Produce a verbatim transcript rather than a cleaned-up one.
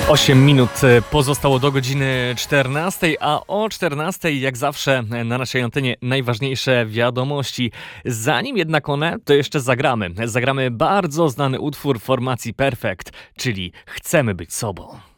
osiem minut pozostało do godziny czternastej, a o czternastej jak zawsze na naszej antenie najważniejsze wiadomości. Zanim jednak one, to jeszcze zagramy. Zagramy bardzo znany utwór formacji Perfekt, czyli Chcemy być sobą.